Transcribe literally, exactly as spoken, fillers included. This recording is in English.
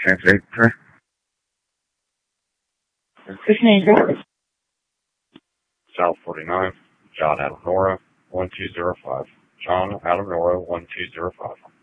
Translate, sir. This name, South forty-nine, John Adam Nora, one two zero five. John Adam Nora, one two zero five.